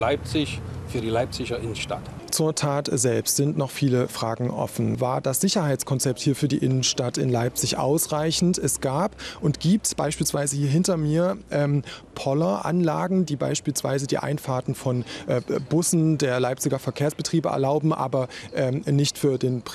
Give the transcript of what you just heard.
Leipzig für die Leipziger Innenstadt. Zur Tat selbst sind noch viele Fragen offen. War das Sicherheitskonzept hier für die Innenstadt in Leipzig ausreichend? Es gab und gibt beispielsweise hier hinter mir Polleranlagen, die beispielsweise die Einfahrten von Bussen der Leipziger Verkehrsbetriebe erlauben, aber nicht für den